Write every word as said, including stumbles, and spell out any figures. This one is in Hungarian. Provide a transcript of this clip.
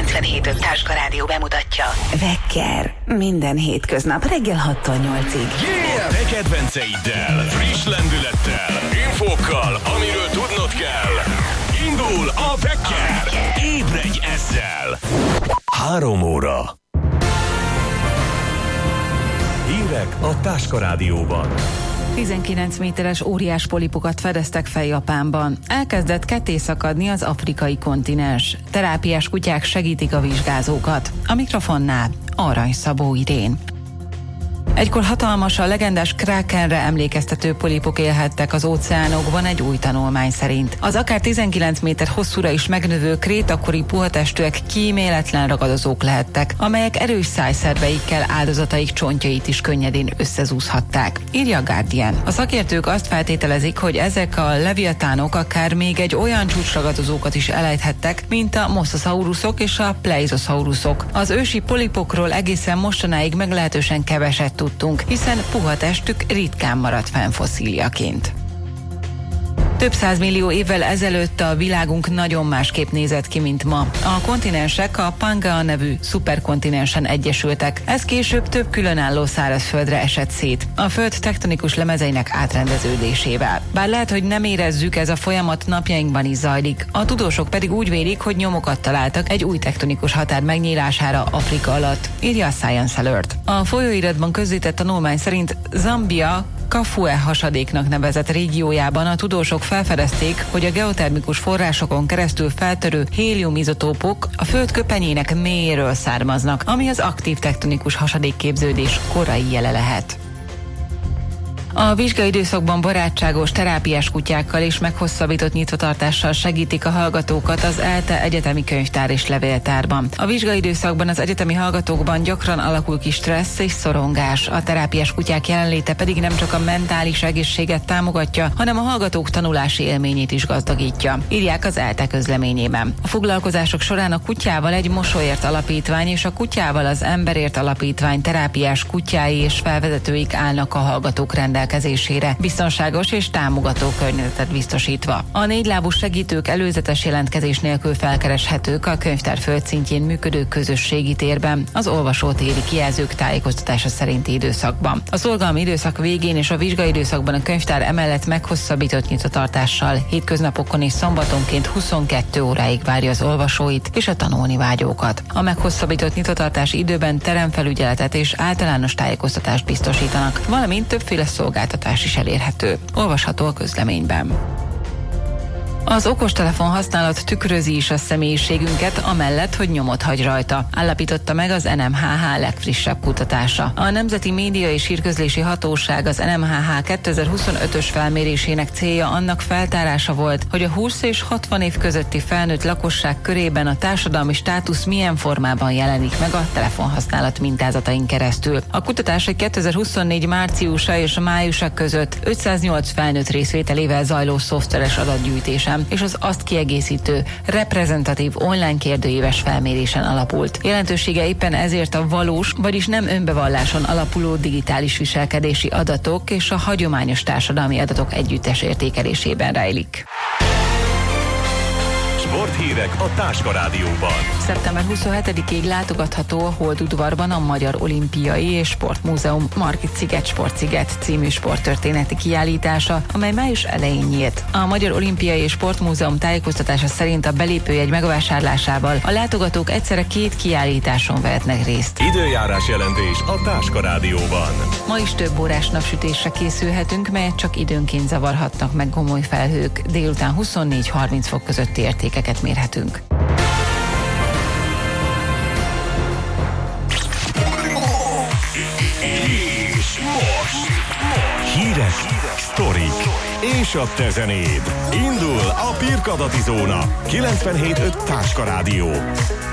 kilencvenhét öt Táska Rádió bemutatja. Wecker. Minden hétköznap reggel hattól nyolcig. Yeah! Te kedvenceiddel, friss lendülettel, infókkal, amiről tudnod kell. Indul a Wecker. Ébredj ezzel. Három óra. Hírek a Táska Rádióban. tizenkilenc méteres óriás polipokat fedeztek fel Japánban. Elkezdett ketté szakadni az afrikai kontinens. Terápiás kutyák segítik a vizsgázókat. A mikrofonnál Arany Szabó Irén. Egykor hatalmas, a legendás Krakenre emlékeztető polipok élhettek az óceánokban egy új tanulmány szerint. Az akár tizenkilenc méter hosszúra is megnövő krétakori puhatestűek kíméletlen ragadozók lehettek, amelyek erős szájszerveikkel áldozataik csontjait is könnyedén összezúzhatták, írja a Guardian. A szakértők azt feltételezik, hogy ezek a leviatánok akár még egy olyan csúcsragadozókat is elejthettek, mint a mosasaurusok és a plesiosaurusok. Az ősi polipokról egészen mostanáig meglehetősen keveset tudtunk, hiszen puha testük ritkán maradt fenn fosszíliaként. Több százmillió évvel ezelőtt a világunk nagyon másképp nézett ki, mint ma. A kontinensek a Pangea nevű szuperkontinensen egyesültek. Ez később több különálló szárazföldre esett szét, a föld tektonikus lemezeinek átrendeződésével. Bár lehet, hogy nem érezzük, ez a folyamat napjainkban is zajlik. A tudósok pedig úgy vélik, hogy nyomokat találtak egy új tektonikus határ megnyílására Afrika alatt, írja a Science Alert. A folyóiratban közzétett tanulmány szerint Zambia Kafue hasadéknak nevezett régiójában a tudósok felfedezték, hogy a geotermikus forrásokon keresztül feltörő héliumizotópok a föld köpenyének mélyéről származnak, ami az aktív tektonikus hasadékképződés korai jele lehet. A vizsgaidőszakban barátságos terápiás kutyákkal és meghosszabbított nyitvatartással segítik a hallgatókat az ELTE egyetemi könyvtár és levéltárban. A vizsgaidőszakban az egyetemi hallgatókban gyakran alakul ki stressz és szorongás. A terápiás kutyák jelenléte pedig nem csak a mentális egészséget támogatja, hanem a hallgatók tanulási élményét is gazdagítja, írják az ELTE közleményében. A foglalkozások során a Kutyával egy mosolyért alapítvány és a Kutyával az emberért alapítvány terápiás kutyái és felvezetőik állnak a hallgatók rendelkezésére. biztonságos és támogató környezetet biztosítva. A négylábú segítők előzetes jelentkezés nélkül felkereshetők a könyvtár földszintjén működő közösségi térben, az olvasótéri kijelzők tájékoztatása szerinti időszakban. A szolgálmi időszak végén és a vizsgaidőszakban a könyvtár emellett meghosszabbított nyitvatartással hétköznapokon és szombatonként huszonkettő óráig várja az olvasóit és a tanulni vágyókat. A meghosszabbított nyitvatartási időben teremfelügyeletet és általános tájékoztatást biztosítanak, valamint többféle szolgáltatás is elérhető. Olvasható a közleményben. Az okostelefon használat tükrözi is a személyiségünket, amellett, hogy nyomot hagy rajta, állapította meg az en em há há legfrissebb kutatása. A Nemzeti Média és Hírközlési Hatóság az en em há há kétezer-huszonötös felmérésének célja annak feltárása volt, hogy a húsz és hatvan év közötti felnőtt lakosság körében a társadalmi státusz milyen formában jelenik meg a telefonhasználat mintázatain keresztül. A kutatás egy kétezer-huszonnégy márciusa és májusa között ötszáznyolc felnőtt részvételével zajló szoftveres adatgyűjtésen és az azt kiegészítő reprezentatív online kérdőíves felmérésen alapult. Jelentősége éppen ezért a valós, vagyis nem önbevalláson alapuló digitális viselkedési adatok és a hagyományos társadalmi adatok együttes értékelésében rejlik. Sporthírek a Táska Rádióban. szeptember huszonhetedikéig látogatható a Holdudvarban a Magyar Olimpiai és Sportmúzeum Margit Sziget Sportsziget című sporttörténeti kiállítása, amely május elején nyílt. A Magyar Olimpiai és Sportmúzeum tájékoztatása szerint a belépőjegy megvásárlásával a látogatók egyszerre két kiállításon vehetnek részt. Időjárás jelentés a Táska Rádióban. Ma is több órás napsütésre készülhetünk, melyet csak időnként zavarhatnak meg gomoly felhők. Délután huszonnégy-harminc fok közötti értékeket mérhetünk. És most hírek, sztorik és a te zenéd. Indul a Pirkadati Zóna. kilencvenhét öt Táska Rádió.